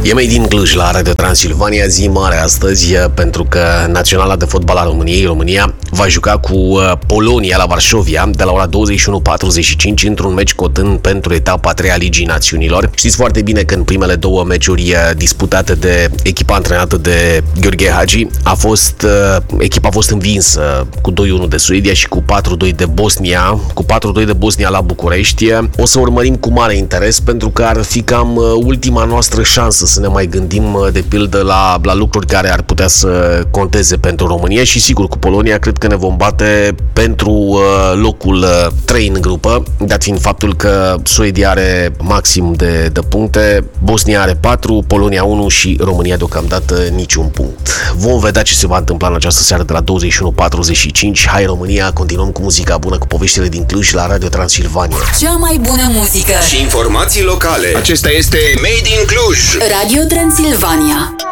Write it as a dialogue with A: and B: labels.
A: E Made in Cluj la Radio Transilvania, zi mare astăzi, pentru că Naționala de Fotbal a României, România, va juca cu Polonia la Varșovia de la ora 21:45 într-un meci cotând pentru etapa 3 a Ligii Națiunilor. Știți foarte bine că în primele două meciuri disputate de echipa antrenată de Gheorghe Hagi, echipa a fost învinsă cu 2-1 de Suedia și cu 4-2 de Bosnia, la București. O să urmărim cu mare interes, pentru că ar fi cam ultima noastră șansă să ne mai gândim, de pildă, la lucruri care ar putea să conteze pentru România și, sigur, cu Polonia cred că ne vom bate pentru locul 3 în grupă, dat fiind faptul că Suedia are maxim de puncte, Bosnia are 4, Polonia 1 și România deocamdată niciun punct. Vom vedea ce se va întâmpla în această seară de la 21:45. Hai România, continuăm cu muzica bună, cu poveștile din Cluj la Radio Transilvania.
B: Cea mai bună muzică
C: și informații locale. Acesta este Made in Cluj.
B: Radio Transilvania.